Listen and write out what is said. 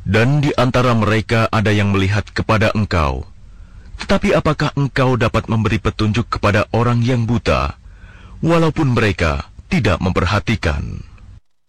Dan di antara mereka ada yang melihat kepada engkau. Tetapi apakah engkau dapat memberi petunjuk kepada orang yang buta, walaupun mereka tidak memperhatikan?